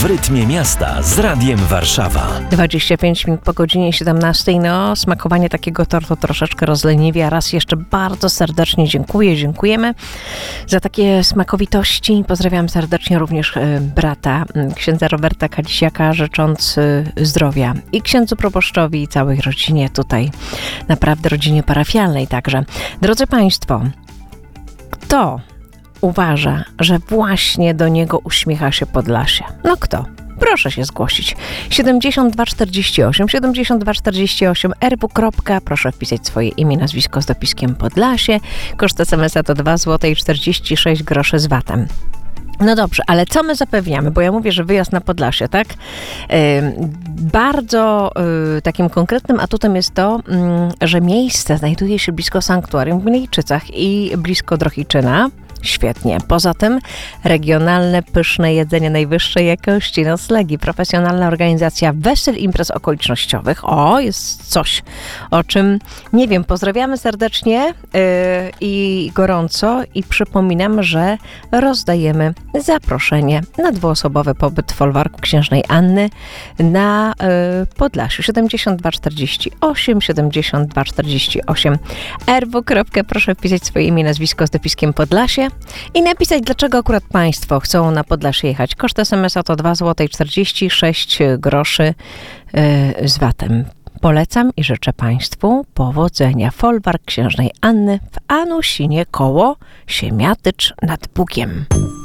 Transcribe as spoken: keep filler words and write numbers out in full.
rytmie miasta z Radiem Warszawa. dwadzieścia pięć minut po godzinie siedemnastej. No, smakowanie takiego tortu troszeczkę rozleniwia. Raz jeszcze bardzo serdecznie dziękuję, dziękujemy za takie smakowitości. Pozdrawiam serdecznie również e, brata, księdza Roberta Kalisiaka, życząc e, zdrowia i księdzu proboszczowi i całej rodzinie tutaj, naprawdę rodzinie parafialnej także. Drodzy Państwo, kto uważa, że właśnie do niego uśmiecha się Podlasie? No kto? Proszę się zgłosić. siedemdziesiąt dwa czterdzieści osiem, siedemdziesiąt dwa czterdzieści osiem, r w. Proszę wpisać swoje imię, nazwisko z dopiskiem Podlasie. Koszt es em es a to dwa złote i czterdzieści sześć groszy z vatem. No dobrze, ale co my zapewniamy? Bo ja mówię, że wyjazd na Podlasie, tak? Yy, bardzo yy, takim konkretnym atutem jest to, yy, że miejsce znajduje się blisko sanktuarium w Milejczycach i blisko Drohiczyna. Świetnie. Poza tym regionalne, pyszne jedzenie najwyższej jakości, noclegi, profesjonalna organizacja wesel, imprez okolicznościowych. O, jest coś, o czym nie wiem. Pozdrawiamy serdecznie yy, i gorąco i przypominam, że rozdajemy zaproszenie na dwuosobowy pobyt w folwarku Księżnej Anny na yy, Podlasiu. siedemdziesiąt dwa czterdzieści osiem, siedemdziesiąt dwa czterdzieści osiem, r w. Proszę wpisać swoje imię, nazwisko z dopiskiem Podlasie i napisać, dlaczego akurat Państwo chcą na Podlasie jechać. Koszt es em es a to dwa złote i czterdzieści sześć groszy yy, z vatem. Polecam i życzę Państwu powodzenia. Folwark Księżnej Anny w Anusinie koło Siemiatycz nad Bugiem.